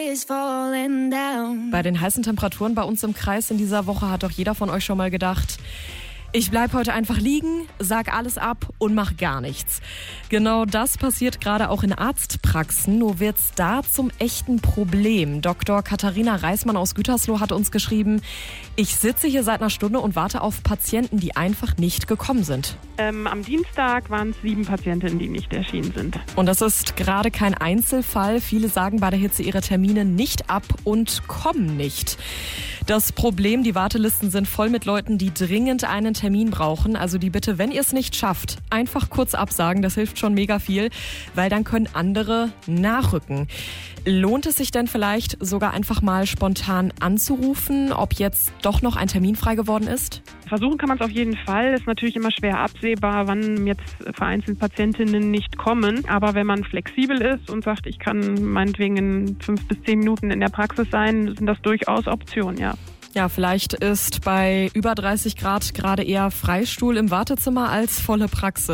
Bei den heißen Temperaturen bei uns im Kreis in dieser Woche hat doch jeder von euch schon mal gedacht, ich bleib heute einfach liegen, sag alles ab und mach gar nichts. Genau das passiert gerade auch in Arztpraxen, nur wird's da zum echten Problem. Dr. Katharina Reismann aus Gütersloh hat uns geschrieben, ich sitze hier seit einer Stunde und warte auf Patienten, die einfach nicht gekommen sind. Am Dienstag waren es 7 Patientinnen, die nicht erschienen sind. Und das ist gerade kein Einzelfall. Viele sagen bei der Hitze ihre Termine nicht ab und kommen nicht. Das Problem, die Wartelisten sind voll mit Leuten, die dringend einen Termin brauchen. Also die Bitte, wenn ihr es nicht schafft, einfach kurz absagen. Das hilft schon mega viel, weil dann können andere nachrücken. Lohnt es sich denn vielleicht sogar einfach mal spontan anzurufen, ob jetzt doch noch ein Termin frei geworden ist? Versuchen kann man es auf jeden Fall. Ist natürlich immer schwer absehbar, wann jetzt vereinzelt Patientinnen nicht kommen. Aber wenn man flexibel ist und sagt, ich kann meinetwegen in 5 bis 10 Minuten in der Praxis sein, sind das durchaus Optionen, ja. Ja, vielleicht ist bei über 30 Grad gerade eher Freistuhl im Wartezimmer als volle Praxis.